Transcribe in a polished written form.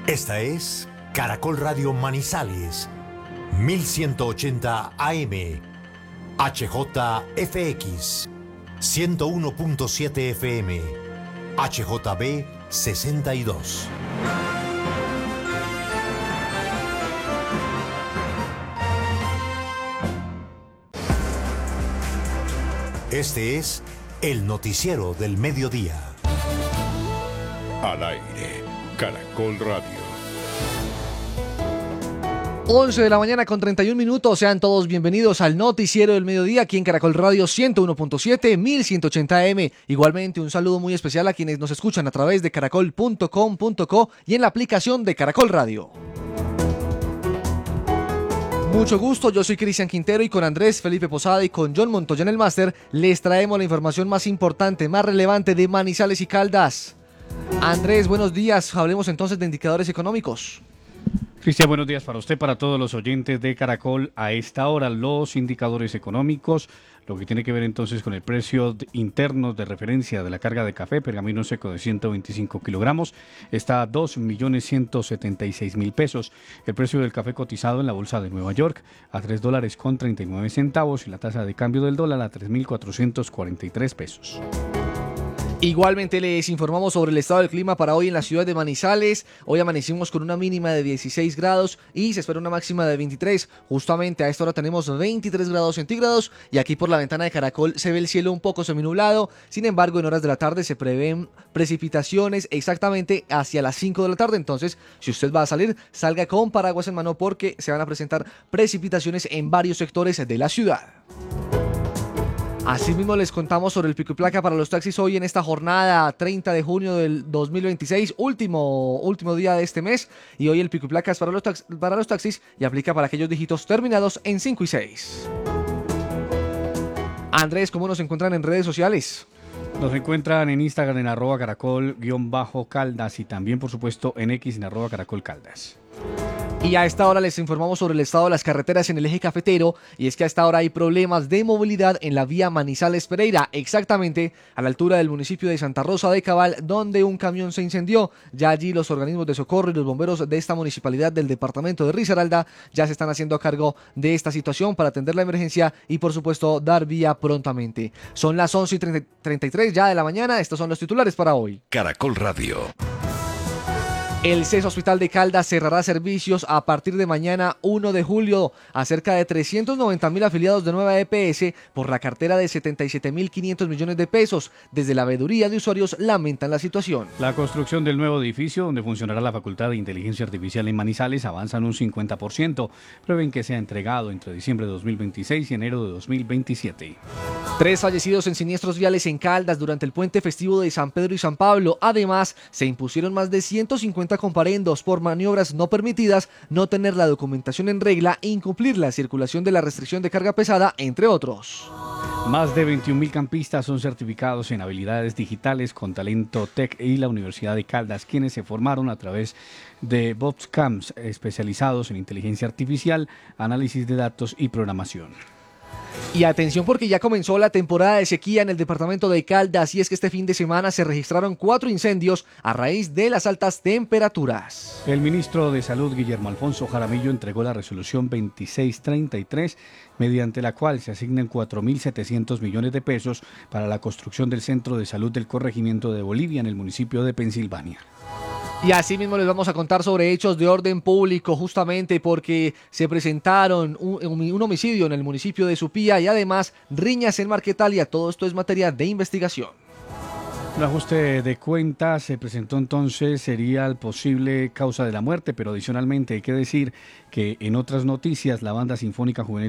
Esta es Caracol Radio Manizales, 1180 AM, HJFX, 101.7 FM, HJB 62. Este es el noticiero del mediodía. Al aire, Caracol Radio. 11 de la mañana con 31 minutos. Sean todos bienvenidos al noticiero del mediodía aquí en Caracol Radio 101.7, 1180 AM. Igualmente un saludo muy especial a quienes nos escuchan a través de caracol.com.co y en la aplicación de Caracol Radio. Mucho gusto, yo soy Cristian Quintero y con Andrés Felipe Posada y con John Montoya en el máster les traemos la información más importante, más relevante de Manizales y Caldas. Andrés, buenos días. Hablemos entonces de indicadores económicos. Cristian, buenos días para usted, para todos los oyentes de Caracol. A esta hora, los indicadores económicos, lo que tiene que ver entonces con el precio interno de referencia de la carga de café, pergamino seco de 125 kilogramos, está a 2.176.000 pesos. El precio del café cotizado en la bolsa de Nueva York a $3.39 y la tasa de cambio del dólar a 3.443 pesos. Igualmente les informamos sobre el estado del clima para hoy en la ciudad de Manizales. Hoy amanecimos con una mínima de 16 grados y se espera una máxima de 23. Justamente a esta hora tenemos 23 grados centígrados y aquí por la ventana de Caracol se ve el cielo un poco seminublado. Sin embargo, en horas de la tarde se prevén precipitaciones exactamente hacia las 5 de la tarde. Entonces, si usted va a salir, salga con paraguas en mano porque se van a presentar precipitaciones en varios sectores de la ciudad. Asimismo les contamos sobre el pico y placa para los taxis hoy en esta jornada 30 de junio del 2026, último día de este mes, y hoy el pico y placa es para los taxis y aplica para aquellos dígitos terminados en 5 y 6. Andrés, ¿cómo nos encuentran en redes sociales? Nos encuentran en Instagram en @caracol_caldas y también por supuesto en X en @caracolcaldas. Y a esta hora les informamos sobre el estado de las carreteras en el eje cafetero, y es que a esta hora hay problemas de movilidad en la vía Manizales-Pereira, exactamente a la altura del municipio de Santa Rosa de Cabal, donde un camión se incendió. Ya allí los organismos de socorro y los bomberos de esta municipalidad del departamento de Risaralda ya se están haciendo a cargo de esta situación para atender la emergencia y por supuesto dar vía prontamente. Son las 11:33 ya de la mañana, estos son los titulares para hoy. Caracol Radio. El CES Hospital de Caldas cerrará servicios a partir de mañana 1 de julio a cerca de 390.000 afiliados de nueva EPS por la cartera de 77.500 millones de pesos. Desde la veeduría de usuarios lamentan la situación. La construcción del nuevo edificio donde funcionará la Facultad de Inteligencia Artificial en Manizales avanza en un 50%. Prevén que sea entregado entre diciembre de 2026 y enero de 2027. 3 fallecidos en siniestros viales en Caldas durante el puente festivo de San Pedro y San Pablo. Además, se impusieron más de 150 comparendos por maniobras no permitidas, no tener la documentación en regla e incumplir la circulación de la restricción de carga pesada, entre otros. Más de 21.000 campistas son certificados en habilidades digitales con Talento Tech y la Universidad de Caldas, quienes se formaron a través de bootcamps especializados en inteligencia artificial, análisis de datos y programación. Y atención porque ya comenzó la temporada de sequía en el departamento de Caldas, y es que este fin de semana se registraron 4 incendios a raíz de las altas temperaturas. El ministro de Salud, Guillermo Alfonso Jaramillo, entregó la resolución 2633, mediante la cual se asignan 4.700 millones de pesos para la construcción del Centro de Salud del Corregimiento de Bolivia en el municipio de Pensilvania. Y así mismo les vamos a contar sobre hechos de orden público, justamente porque se presentaron un homicidio en el municipio de Supía y además riñas en Marquetalia. Todo esto es materia de investigación. Un ajuste de cuentas se presentó entonces, sería el posible causa de la muerte, pero adicionalmente hay que decir que en otras noticias la Banda Sinfónica Juvenil